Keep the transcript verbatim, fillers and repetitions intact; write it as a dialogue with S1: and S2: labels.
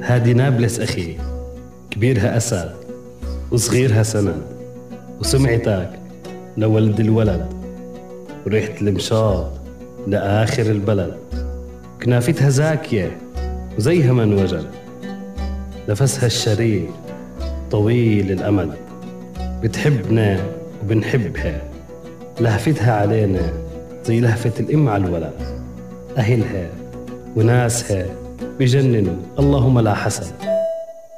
S1: هادي نابلس أخي، كبيرها أسد وصغيرها سند، وسمعتك لولد الولد وريحة المشاط لآخر البلد. كنافتها زاكية وزيها من وجد، نفسها الشريف طويل الأمد، بتحبنا وبنحبها، لهفتها علينا زي لهفة الأم على الولد. أهلها وناسها بجننوا اللهم لا حسد.